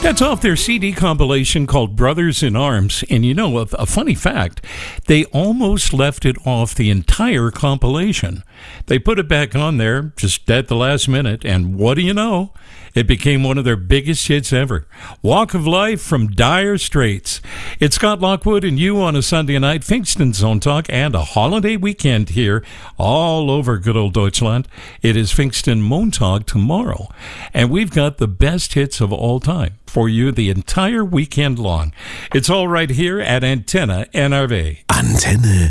That's off their CD compilation called Brothers in Arms. And you know, a funny fact, they almost left it off the entire compilation. They put it back on there just at the last minute, and what do you know? It became one of their biggest hits ever. Walk of Life from Dire Straits. It's Scott Lockwood and you on a Sunday night, Pfingsten Zone Talk, and a holiday weekend here all over good old Deutschland. It is Pfingsten Montag tomorrow, and we've got the best hits of all time for you the entire weekend long. It's all right here at Antenne NRW. Antenne